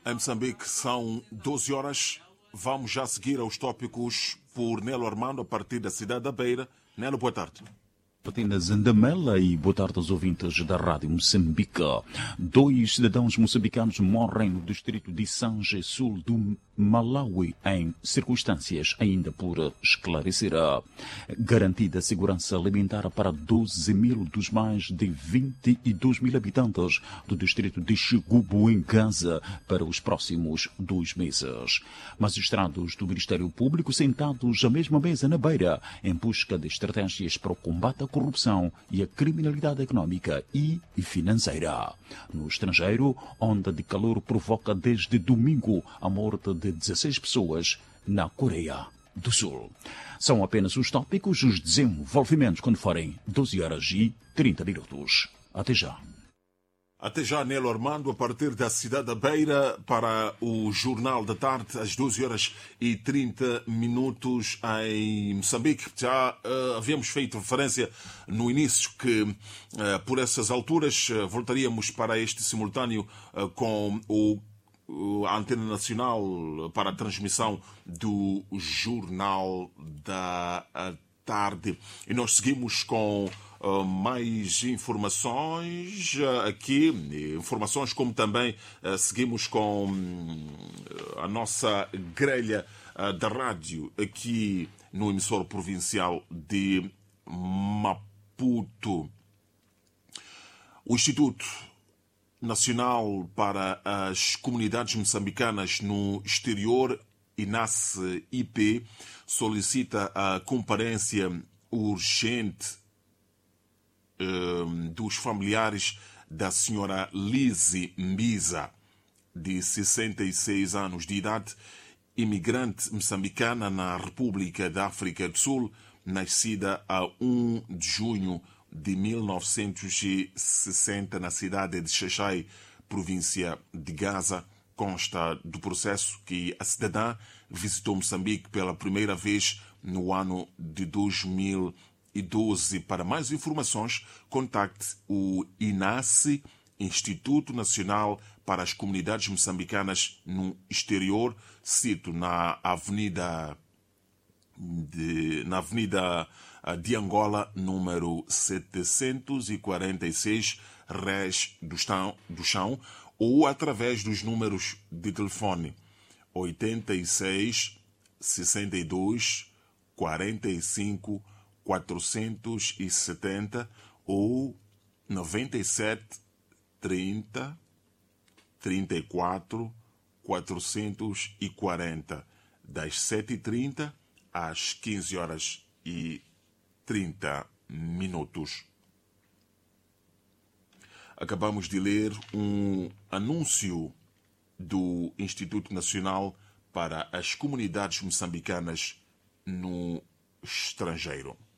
Em Moçambique são 12 horas. Vamos já seguir aos tópicos por Nelo Armando a partir da cidade da Beira. Nelo, boa tarde. Patina Zandamela e boa tarde aos ouvintes da Rádio Moçambique. 2 cidadãos moçambicanos morrem no distrito de Sanje Sul do Malawi em circunstâncias ainda por esclarecer. Garantida segurança alimentar para 12 mil dos mais de 22 mil habitantes do distrito de Chigubo, em Gaza, para os próximos 2 meses. Magistrados do Ministério Público sentados à mesma mesa na Beira em busca de estratégias para o combate à corrupção e a criminalidade económica e financeira. No estrangeiro, onda de calor provoca desde domingo a morte de 16 pessoas na Coreia do Sul. São apenas os tópicos, os desenvolvimentos quando forem 12 horas e 30 minutos. Até já. Até já, Nelo Armando, a partir da cidade da Beira para o Jornal da Tarde, às 12 horas e 30 minutos em Moçambique. Já havíamos feito referência no início que, por essas alturas, voltaríamos para este simultâneo com a Antena Nacional para a transmissão do Jornal da Tarde. E nós seguimos com mais informações aqui, informações como também seguimos com a nossa grelha da rádio aqui no emissor provincial de Maputo. O Instituto Nacional para as Comunidades Moçambicanas no Exterior, INASE-IP, solicita a comparência urgente dos familiares da senhora Lizzie Mbiza, de 66 anos de idade, imigrante moçambicana na República da África do Sul, nascida a 1 de junho de 1960 na cidade de Xaxai, província de Gaza. Consta do processo que a cidadã visitou Moçambique pela primeira vez no ano de 2012. Para mais informações, contacte o INASE, Instituto Nacional para as Comunidades Moçambicanas no Exterior, cito na Avenida de Angola, número 746, Rés do Chão, ou através dos números de telefone 86 62 45 470 ou 97 30 34 440, das 7h30 às 15 horas e 30 minutos. Acabamos de ler um anúncio do Instituto Nacional para as Comunidades Moçambicanas no Estrangeiro.